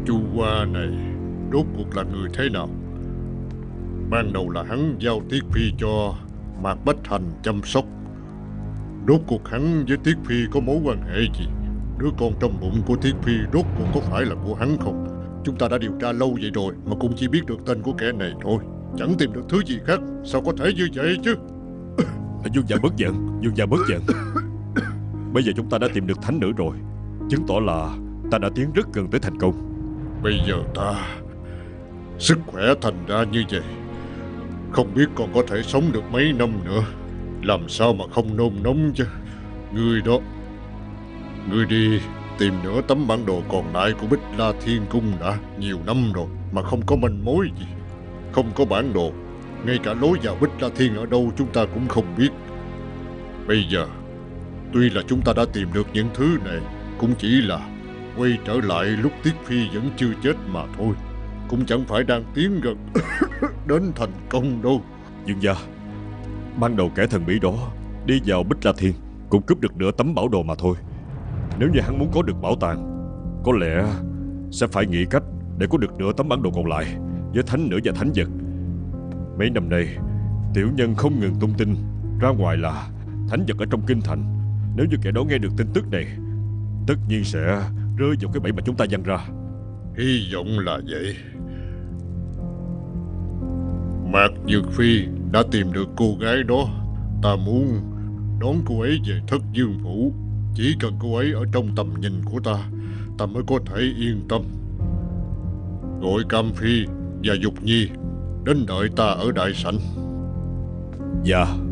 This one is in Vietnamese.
Chu Hoa này rốt cuộc là người thế nào? Ban đầu là hắn giao Tiết Phi cho Mạc Bách Hành chăm sóc. Rốt cuộc hắn với Tiết Phi có mối quan hệ gì? Đứa con trong bụng của Tiết Phi rốt cuộc có phải là của hắn không? Chúng ta đã điều tra lâu vậy rồi mà cũng chỉ biết được tên của kẻ này thôi, chẳng tìm được thứ gì khác. Sao có thể như vậy chứ? Dương gia bớt giận, Dương gia bớt giận. Bây giờ chúng ta đã tìm được thánh nữ rồi, chứng tỏ là ta đã tiến rất gần tới thành công. Bây giờ ta sức khỏe thành ra như vậy, không biết còn có thể sống được mấy năm nữa. Làm sao mà không nôn nóng chứ. Ngươi đó, ngươi đi tìm nửa tấm bản đồ còn lại của Bích La Thiên Cung đã nhiều năm rồi mà không có manh mối gì. Không có bản đồ, ngay cả lối vào Bích La Thiên ở đâu chúng ta cũng không biết. Bây giờ tuy là chúng ta đã tìm được những thứ này, cũng chỉ là quay trở lại lúc Tiết Phi vẫn chưa chết mà thôi, cũng chẳng phải đang tiến gần đến thành công đâu. Dương gia, ban đầu kẻ thần bí đó đi vào Bích La Thiên cũng cướp được nửa tấm bảo đồ mà thôi. Nếu như hắn muốn có được bảo tàng, có lẽ sẽ phải nghĩ cách để có được nửa tấm bản đồ còn lại với thánh nữ và thánh vật. Mấy năm nay tiểu nhân không ngừng tung tin ra ngoài là thánh vật ở trong kinh thành. Nếu như kẻ đó nghe được tin tức này, tất nhiên sẽ rơi vào cái bẫy mà chúng ta giăng ra. Hy vọng là vậy. Mạc Dược Phi đã tìm được cô gái đó. Ta muốn đón cô ấy về Thất Dương Phủ. Chỉ cần cô ấy ở trong tầm nhìn của ta, ta mới có thể yên tâm. Gọi Cam Phi và Dục Nhi đến đợi ta ở đại sảnh. Dạ.